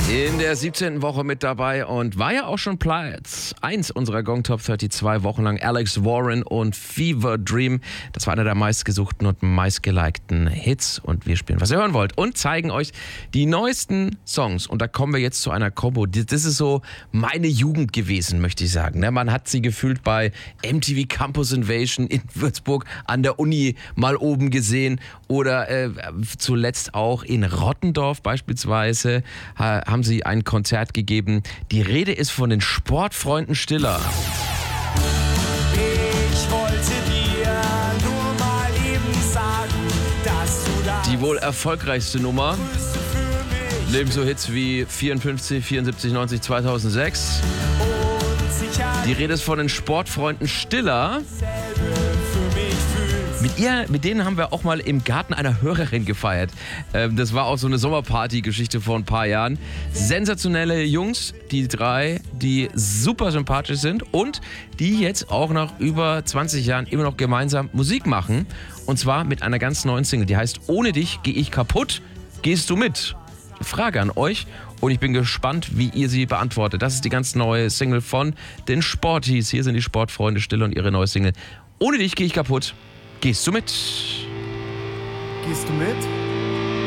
In der 17. Woche mit dabei und war ja auch schon Platz 1 unserer Gong Top 30 2 Wochen lang. Alex Warren und Fever Dream. Das war einer der meistgesuchten und meistgelikten Hits. Und wir spielen, was ihr hören wollt. Und zeigen euch die neuesten Songs. Und da kommen wir jetzt zu einer Kombo. Das ist so meine Jugend gewesen, möchte ich sagen. Man hat sie gefühlt bei MTV Campus Invasion in Würzburg an der Uni mal oben gesehen. Oder zuletzt auch in Rottendorf beispielsweise haben sie ein Konzert gegeben. Die Rede ist von den Sportfreunden Stiller. Ich wollte dir nur mal eben sagen, dass du da Die wohl erfolgreichste Nummer. Neben so Hits wie 54, 74, 90, 2006. Die Rede ist von den Sportfreunden Stiller. Mit denen haben wir auch mal im Garten einer Hörerin gefeiert. Das war auch so eine Sommerparty-Geschichte vor ein paar Jahren. Sensationelle Jungs, die drei, die super sympathisch sind und die jetzt auch nach über 20 Jahren immer noch gemeinsam Musik machen. Und zwar mit einer ganz neuen Single, die heißt Ohne dich geh ich kaputt, gehst du mit? Frage an euch und ich bin gespannt, wie ihr sie beantwortet. Das ist die ganz neue Single von den Sporties. Hier sind die Sportfreunde Stille und ihre neue Single Ohne dich geh ich kaputt. Gehst du mit? Gehst du mit?